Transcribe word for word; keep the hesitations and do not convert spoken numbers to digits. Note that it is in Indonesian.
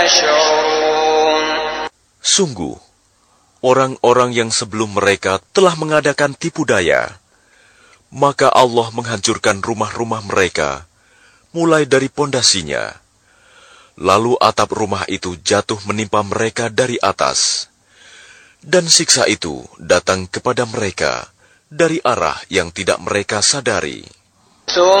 Sungguh, orang-orang yang sebelum mereka telah mengadakan tipu daya, maka Allah menghancurkan rumah-rumah mereka, mulai dari pondasinya. Lalu atap rumah itu jatuh menimpa mereka dari atas, dan siksa itu datang kepada mereka dari arah yang tidak mereka sadari.